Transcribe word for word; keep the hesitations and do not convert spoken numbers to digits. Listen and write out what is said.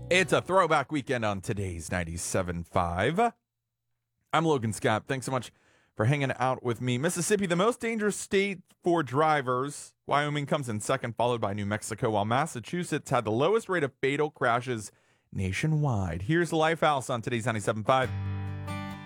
It's a throwback weekend on today's ninety-seven point five. I'm Logan Scott. Thanks so much for hanging out with me. Mississippi, the most dangerous state for drivers. Wyoming comes in second, followed by New Mexico, while Massachusetts had the lowest rate of fatal crashes nationwide. Here's Lifehouse on today's ninety-seven point five.